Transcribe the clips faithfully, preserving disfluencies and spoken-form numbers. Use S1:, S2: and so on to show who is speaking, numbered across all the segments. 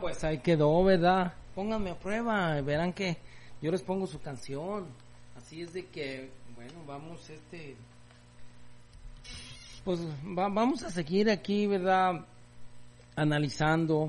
S1: pues ahí quedó, ¿verdad? Pónganme a prueba, verán que yo les pongo su canción. Así es de que, bueno, vamos, este... Pues va, vamos a seguir aquí, ¿verdad? Analizando.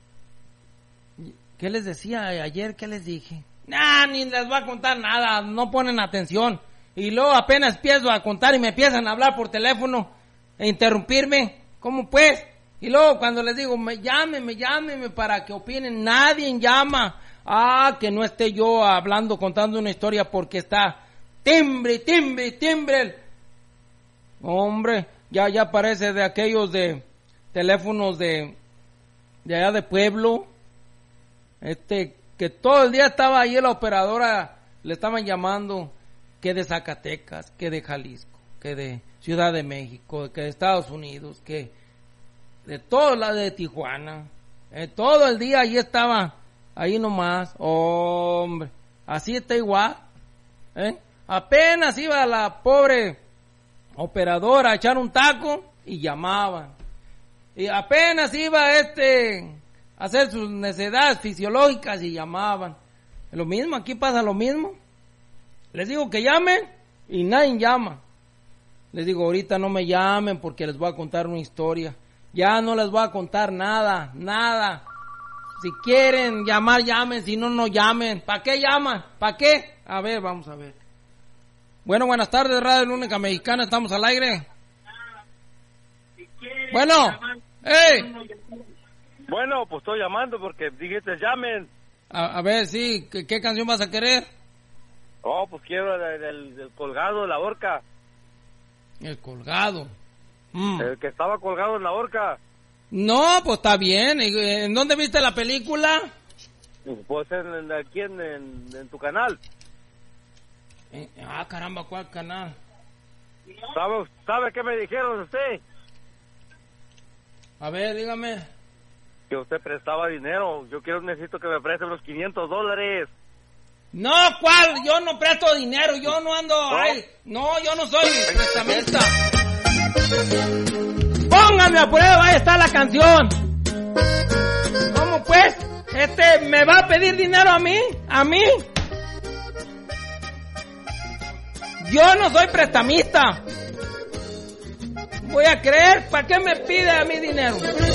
S1: ¿Qué les decía ayer? ¿Qué les dije? Nah, ni les voy a contar nada, no ponen atención. Y luego apenas empiezo a contar y me empiezan a hablar por teléfono e interrumpirme. ¿Cómo pues? Y luego cuando les digo, me llámeme, llámeme para que opinen, nadie llama. Ah, que no esté yo hablando, contando una historia porque está timbre, timbre, timbre. Hombre, ya, ya parece de aquellos de teléfonos de, de allá de pueblo. Este, que todo el día estaba ahí la operadora, le estaban llamando, que de Zacatecas, que de Jalisco, que de Ciudad de México, que de Estados Unidos, que de todo lado de Tijuana, eh, todo el día ahí estaba, ahí nomás, hombre, así está igual, ¿eh? Apenas iba la pobre operadora a echar un taco y llamaban, y apenas iba este a hacer sus necesidades fisiológicas y llamaban. Lo mismo, aquí pasa lo mismo. Les digo que llamen y nadie llama. Les digo, ahorita no me llamen porque les voy a contar una historia. Ya no les voy a contar nada, nada. Si quieren llamar, llamen, si no, no llamen. ¿Para qué llaman? ¿Para qué? A ver, vamos a ver. Bueno, buenas tardes, Radio La Única Mexicana, estamos al aire. Bueno, ¡hey!
S2: Bueno, pues estoy llamando porque dijiste llamen.
S1: A, a ver, sí, ¿qué, ¿qué canción vas a querer?
S2: Oh, pues quiero el, el, el colgado de la horca.
S1: El colgado. Mm.
S2: El que estaba colgado en la horca.
S1: No, pues está bien. ¿En dónde viste la película?
S2: Pues en, en, aquí en, en, en tu canal.
S1: Eh, ah, caramba, ¿cuál canal?
S2: ¿Sabe, ¿Sabe qué me dijeron usted?
S1: A ver, dígame.
S2: Que usted prestaba dinero. Yo quiero, necesito que me preste unos quinientos dólares.
S1: No, ¿cuál? Yo no presto dinero, yo no ando... ¿No? Ay, no, yo no soy prestamista. Póngame a prueba, ahí está la canción. ¿Cómo pues? Este, ¿me va a pedir dinero a mí? ¿A mí? Yo no soy prestamista. Voy a creer, ¿para qué me pide a mí dinero?